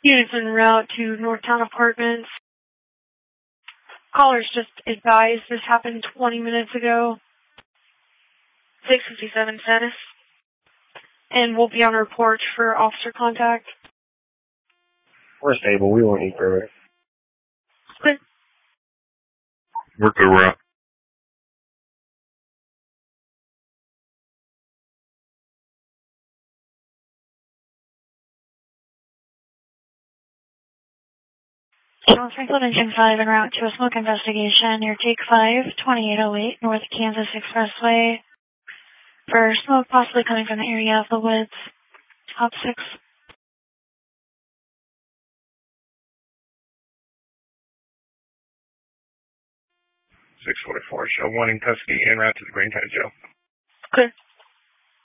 Units en route to Northtown Apartments. Callers just advised this happened 20 minutes ago. 657 status. And we'll be on report for officer contact. We're stable. We won't need further. Okay. We're good, we're out. Charles Franklin Engine 5 en route to a smoke investigation near Take 5, 2808 North Kansas Expressway. For smoke possibly coming from the area of the woods. Top 6. 644, show 1 in custody en route to the Green County Jail. Clear.